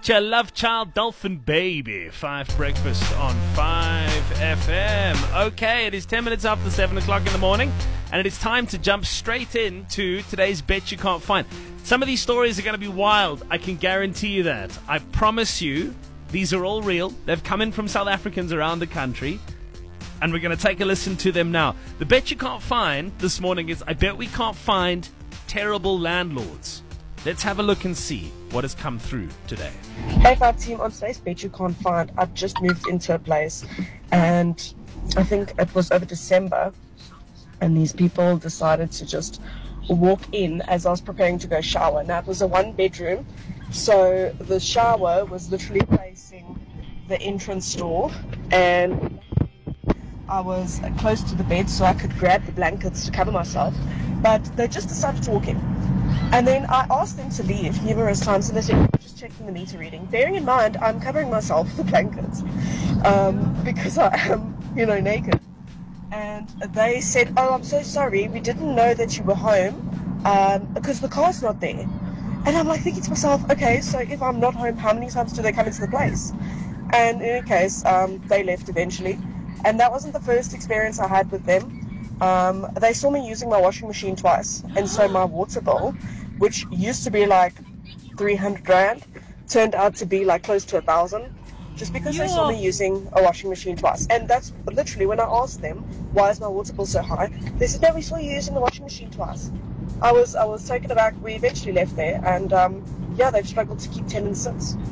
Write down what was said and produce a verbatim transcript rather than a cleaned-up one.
Your love child, Dolphin Baby. Five Breakfast on five F M. Okay, it is ten minutes after seven o'clock in the morning, and it is time to jump straight into today's Bet You Can't Find. Some of these stories are going to be wild. I can guarantee you that. I promise you, these are all real. They've come in from South Africans around the country, and we're going to take a listen to them now. The Bet You Can't Find this morning is, I bet we can't find terrible landlords. Let's have a look and see what has come through today. Hey five team, on today's Bet You Can't Find, I've just moved into a place and I think it was over December, and these people decided to just walk in as I was preparing to go shower. Now it was a one bedroom, so the shower was literally facing the entrance door, and I was close to the bed so I could grab the blankets to cover myself, but they just decided to walk in. And then I asked them to leave numerous times, and they said, we're just checking the meter reading. Bearing in mind, I'm covering myself with the blankets um, because I am, you know, naked. And they said, oh, I'm so sorry, we didn't know that you were home um, because the car's not there. And I'm like thinking to myself, okay, so if I'm not home, how many times do they come into the place? And in any case, um, they left eventually. And that wasn't the first experience I had with them. Um, they saw me using my washing machine twice, and so my water bill, which used to be like three hundred rand, turned out to be like close to a thousand, just because they saw me using a washing machine twice. And that's literally when I asked them, why is my water bill so high? They said, no, we saw you using the washing machine twice. I was I was taken aback. We eventually left there, and um, yeah, they've struggled to keep tenants since.